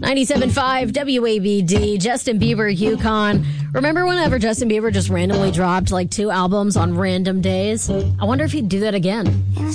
97.5 WABD, Justin Bieber, Yukon. Remember whenever Justin Bieber just randomly dropped like 2 albums on random days? I wonder if he'd do that again.